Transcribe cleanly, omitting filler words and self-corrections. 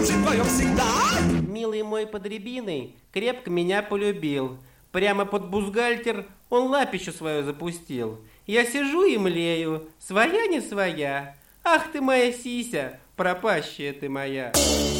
твое всегда. Милый мой под рябиной крепко меня полюбил. Прямо под бюстгальтер он лапищу свою запустил. Я сижу и млею, своя не своя. Ах ты моя сися, пропащая ты моя.